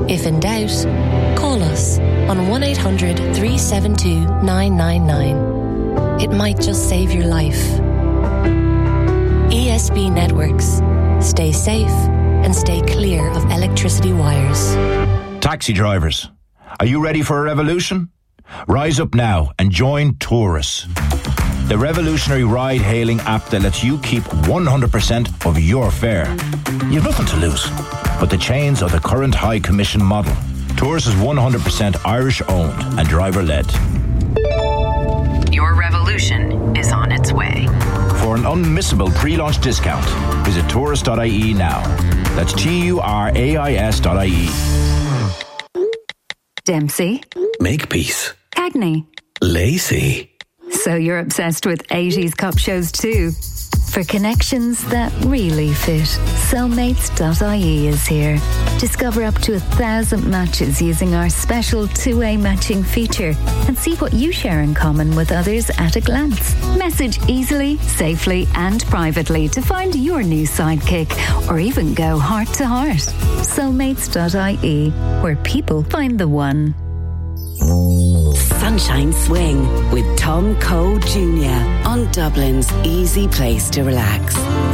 If in doubt, call us on 1800 372 999. It might just save your life. ESB Networks. Stay safe and stay clear of electricity wires. Taxi drivers, are you ready for a revolution? Rise up now and join Taurus, the revolutionary ride-hailing app that lets you keep 100% of your fare. You've nothing to lose but the chains of the current high commission model. Taurus is 100% Irish-owned and driver-led. Your revolution is on its way. For an unmissable pre-launch discount, visit taurus.ie now. That's TURAIS.ie. Dempsey. Makepeace. Cagney. Lacey. So you're obsessed with 80s cop shows too? For connections that really fit, Soulmates.ie is here. Discover up to 1,000 matches using our special two-way matching feature and see what you share in common with others at a glance. Message easily, safely and privately to find your new sidekick or even go heart to heart. Soulmates.ie, where people find the one. Sunshine Swing with Tom Cole Jr. on Dublin's easy place to relax.